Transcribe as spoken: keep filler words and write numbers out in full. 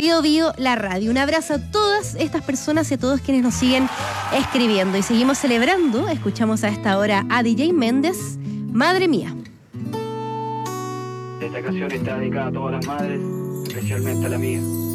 Bio Bio, la radio. Un abrazo a todas estas personas y a todos quienes nos siguen escribiendo. Y seguimos celebrando. Escuchamos a esta hora a D J Méndez, Madre Mía. Esta canción está dedicada a todas las madres, especialmente a la mía.